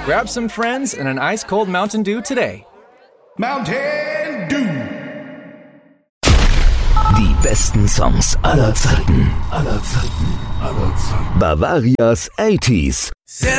Grab some friends and an ice-cold Mountain Dew today. Mountain Dew. Die besten Songs aller Zeiten. Bavarias 80s.